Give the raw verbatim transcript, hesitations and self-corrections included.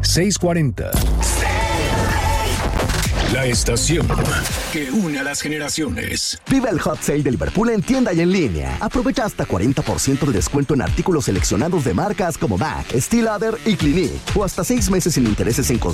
seiscientos cuarenta. La estación que une a las generaciones. Vive el Hot Sale de Liverpool en tienda y en línea. Aprovecha hasta cuarenta por ciento de descuento en artículos seleccionados de marcas como Mac, Steel Lauder y Clinique. O hasta seis meses sin intereses en